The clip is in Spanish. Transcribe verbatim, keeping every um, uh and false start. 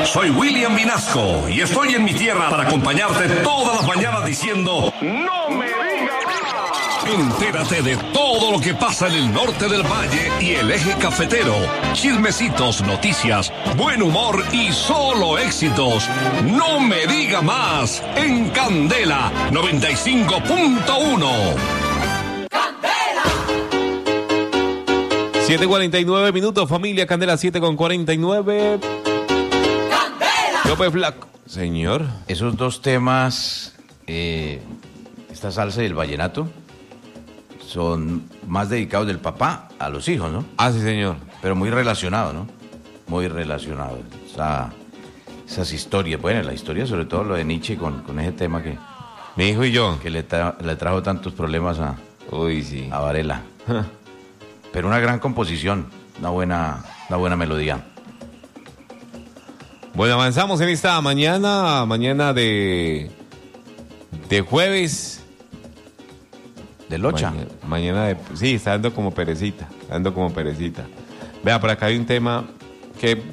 Soy William Vinasco y estoy en mi tierra para acompañarte todas las mañanas diciendo ¡no me digas más! Entérate de todo lo que pasa en el norte del valle y el eje cafetero. Chismecitos, noticias, buen humor y solo éxitos. ¡No me diga más! En Candela noventa y cinco punto uno. siete cuarenta y nueve minutos, familia Candela, siete con cuarenta y nueve. ¡Candela! López Flaco. Señor. Esos dos temas, eh, esta salsa y el vallenato, son más dedicados del papá a los hijos, ¿no? Ah, sí, señor. Pero muy relacionados, ¿no? Muy relacionados. O sea, esas historias, bueno, la historia sobre todo lo de Nietzsche con, con ese tema que... Mi hijo y yo. Que le, tra- le trajo tantos problemas a, Uy, sí. a Varela. Pero una gran composición, una buena, una buena melodía. Bueno, avanzamos en esta mañana, mañana de, de jueves. ¿De Locha? Mañana, mañana de... Sí, está dando como perecita, está dando como perecita. Vea, por acá hay un tema que